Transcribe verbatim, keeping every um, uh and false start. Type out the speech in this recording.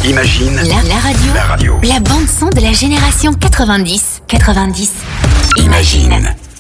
Imagine La, la radio. la radio. La bande son de la génération quatre-vingt-dix. quatre-vingt-dix. Imagine.